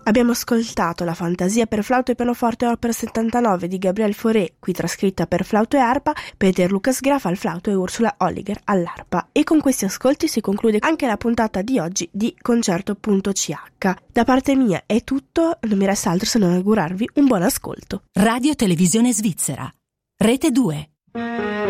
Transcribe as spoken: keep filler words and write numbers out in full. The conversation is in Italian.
Abbiamo ascoltato la Fantasia per flauto e pianoforte opera settantanove di Gabriel Fauré, qui trascritta per flauto e arpa, Peter Lucas Graf al flauto e Ursula Holliger all'arpa. E con questi ascolti si conclude anche la puntata di oggi di Concerto punto c h. Da parte mia è tutto, non mi resta altro se non augurarvi un buon ascolto. Radio Televisione Svizzera, Rete due.